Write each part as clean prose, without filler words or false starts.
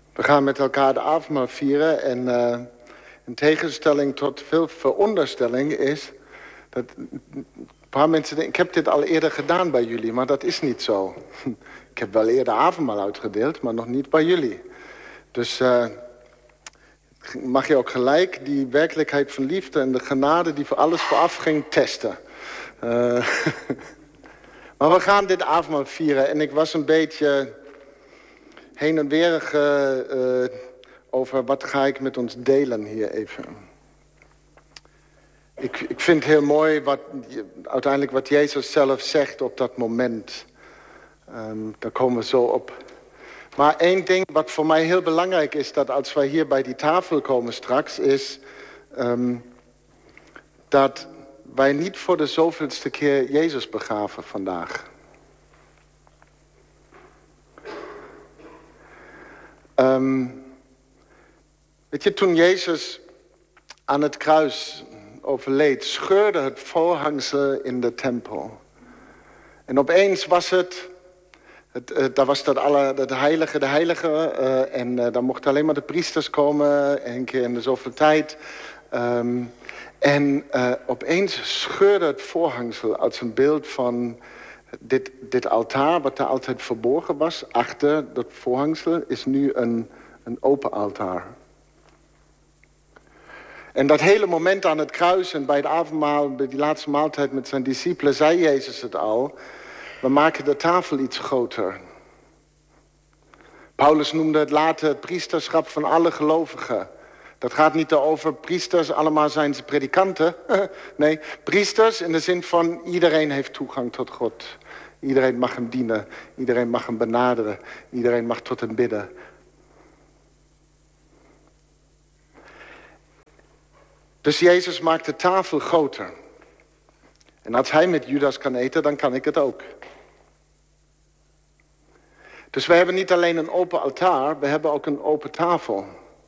We gaan met elkaar de avondmaal vieren en in tegenstelling tot veel veronderstelling is dat een paar mensen denken, ik heb dit al eerder gedaan bij jullie, maar dat is niet zo. Ik heb wel eerder avondmaal uitgedeeld, maar nog niet bij jullie. Dus mag je ook gelijk die werkelijkheid van liefde en de genade die voor alles vooraf ging testen. Maar we gaan dit avondmaal vieren en ik was een beetje heen en weer over wat ga ik met ons delen hier even. Ik vind heel mooi uiteindelijk wat Jezus zelf zegt op dat moment. Daar komen we zo op. Maar één ding wat voor mij heel belangrijk is, dat als wij hier bij die tafel komen straks, is dat wij niet voor de zoveelste keer Jezus begraven vandaag. Weet je, toen Jezus aan het kruis overleed, scheurde het voorhangsel in de tempel. En opeens was daar was dat heilige, de heilige. En daar mochten alleen maar de priesters komen, 1 keer in de zoveel tijd. Opeens scheurde het voorhangsel als een beeld van dit altaar, wat daar altijd verborgen was. Achter dat voorhangsel is nu een open altaar. En dat hele moment aan het kruis en bij het avondmaal, bij die laatste maaltijd met zijn discipelen, zei Jezus het al. We maken de tafel iets groter. Paulus noemde het later het priesterschap van alle gelovigen. Dat gaat niet over priesters, allemaal zijn ze predikanten. Nee, priesters in de zin van iedereen heeft toegang tot God. Iedereen mag hem dienen, iedereen mag hem benaderen, iedereen mag tot hem bidden. Dus Jezus maakt de tafel groter. En als hij met Judas kan eten, dan kan ik het ook. Dus we hebben niet alleen een open altaar, we hebben ook een open tafel.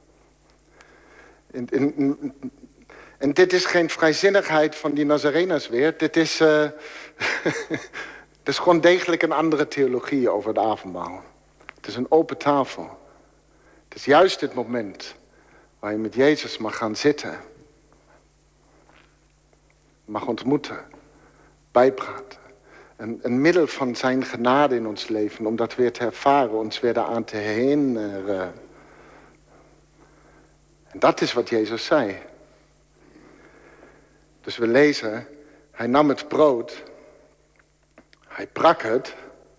En dit is geen vrijzinnigheid van die Nazareners weer. Dit is, dit is gewoon degelijk een andere theologie over het avondmaal. Het is een open tafel. Het is juist dit moment waar je met Jezus mag gaan zitten. Mag ontmoeten, bijpraten. Een middel van zijn genade in ons leven, om dat weer te ervaren, ons weer daaraan te herinneren. En dat is wat Jezus zei. Dus we lezen, hij nam het brood, hij brak het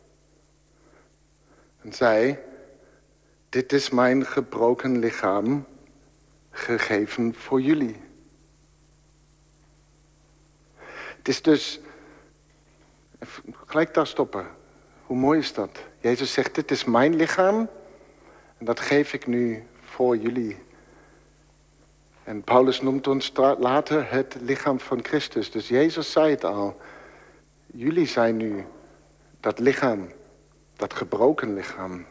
en zei, dit is mijn gebroken lichaam, gegeven voor jullie. Het is dus, gelijk daar stoppen. Hoe mooi is dat? Jezus zegt, dit is mijn lichaam en dat geef ik nu voor jullie. En Paulus noemt ons later het lichaam van Christus. Dus Jezus zei het al. Jullie zijn nu dat lichaam, dat gebroken lichaam.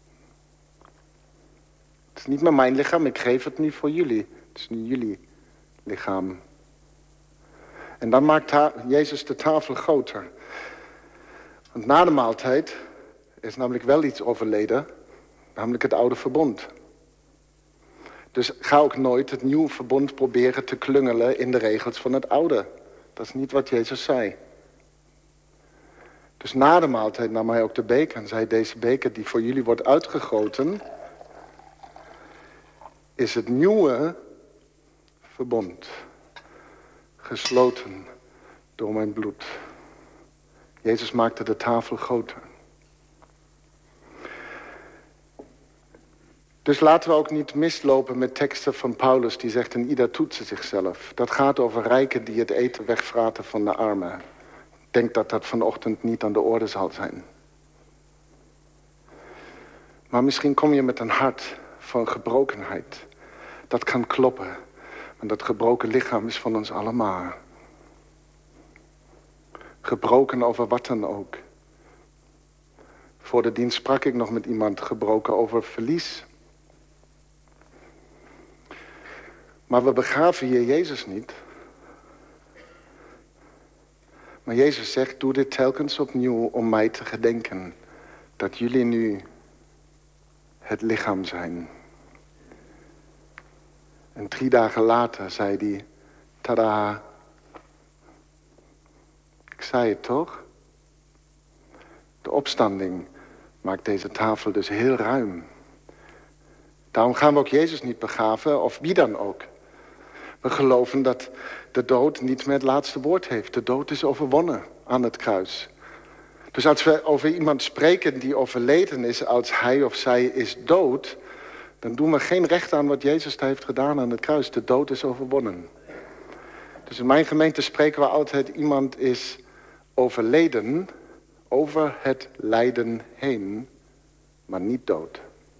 Het is niet meer mijn lichaam, ik geef het nu voor jullie. Het is nu jullie lichaam. En dan maakt Jezus de tafel groter. Want na de maaltijd is namelijk wel iets overleden, namelijk het oude verbond. Dus ga ook nooit het nieuwe verbond proberen te klungelen in de regels van het oude. Dat is niet wat Jezus zei. Dus na de maaltijd nam hij ook de beker en zei, deze beker die voor jullie wordt uitgegoten, is het nieuwe verbond. Gesloten door mijn bloed. Jezus maakte de tafel groter. Dus laten we ook niet mislopen met teksten van Paulus die zegt, en ieder toetse zichzelf. Dat gaat over rijken die het eten wegvraten van de armen. Ik denk dat dat vanochtend niet aan de orde zal zijn. Maar misschien kom je met een hart van gebrokenheid. Dat kan kloppen. Want dat gebroken lichaam is van ons allemaal. Gebroken over wat dan ook. Voor de dienst sprak ik nog met iemand gebroken over verlies. Maar we begraven hier Jezus niet. Maar Jezus zegt, doe dit telkens opnieuw om mij te gedenken. Dat jullie nu het lichaam zijn. En 3 dagen later zei hij, tada, ik zei het toch? De opstanding maakt deze tafel dus heel ruim. Daarom gaan we ook Jezus niet begraven, of wie dan ook. We geloven dat de dood niet meer het laatste woord heeft. De dood is overwonnen aan het kruis. Dus als we over iemand spreken die overleden is als hij of zij is dood, dan doen we geen recht aan wat Jezus heeft gedaan aan het kruis. De dood is overwonnen. Dus in mijn gemeente spreken we altijd, iemand is overleden over het lijden heen, maar niet dood.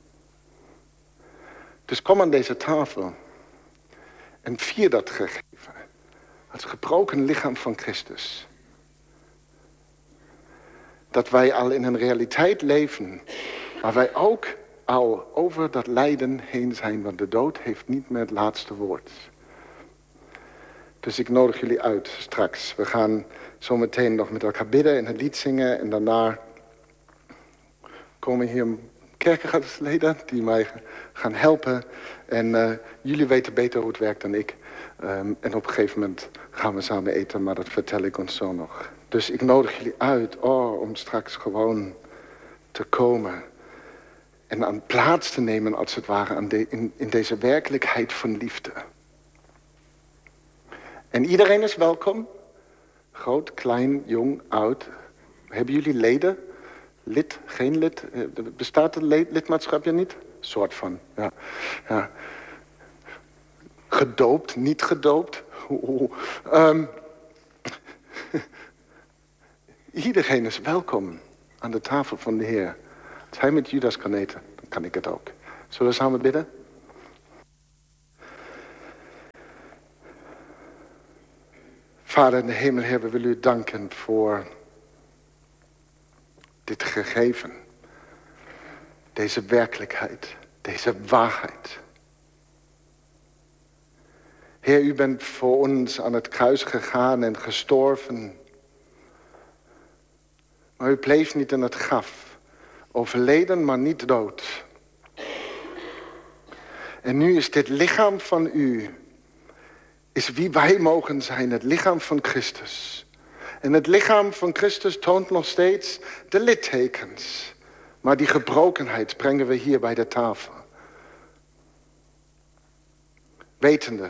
Dus kom aan deze tafel en vier dat gegeven als gebroken lichaam van Christus. Dat wij al in een realiteit leven waar wij ook al over dat lijden heen zijn, want de dood heeft niet meer het laatste woord. Dus ik nodig jullie uit straks. We gaan zo meteen nog met elkaar bidden en het lied zingen. En daarna komen hier kerkenraadsleden die mij gaan helpen. En jullie weten beter hoe het werkt dan ik. En op een gegeven moment gaan we samen eten, maar dat vertel ik ons zo nog. Dus ik nodig jullie uit om straks gewoon te komen. En aan plaats te nemen als het ware in deze werkelijkheid van liefde. En iedereen is welkom. Groot, klein, jong, oud. Hebben jullie leden? Lid, geen lid? Bestaat het lidmaatschapje niet? Soort van, ja. Gedoopt, niet gedoopt. Iedereen is welkom aan de tafel van de Heer. Als hij met Judas kan eten, dan kan ik het ook. Zullen we samen bidden? Vader in de hemel, Heer, we willen u danken voor dit gegeven. Deze werkelijkheid, deze waarheid. Heer, u bent voor ons aan het kruis gegaan en gestorven. Maar u bleef niet in het graf. Overleden, maar niet dood. En nu is dit lichaam van u, is wie wij mogen zijn, het lichaam van Christus. En het lichaam van Christus toont nog steeds de littekens. Maar die gebrokenheid brengen we hier bij de tafel. Wetende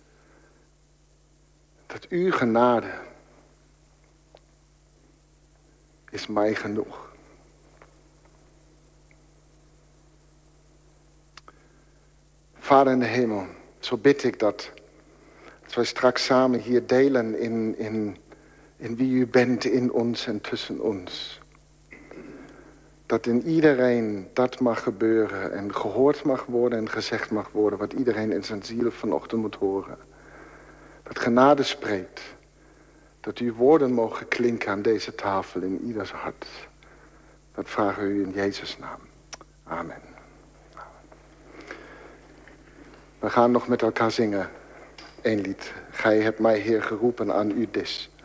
dat uw genade is mij genoeg. Vader in de hemel, zo bid ik dat als wij straks samen hier delen in wie u bent in ons en tussen ons. Dat in iedereen dat mag gebeuren en gehoord mag worden en gezegd mag worden wat iedereen in zijn ziel vanochtend moet horen. Dat genade spreekt. Dat uw woorden mogen klinken aan deze tafel in ieders hart. Dat vragen we u in Jezus' naam. Amen. We gaan nog met elkaar zingen. 1 lied. Gij hebt mij, Heer, geroepen aan uw dis.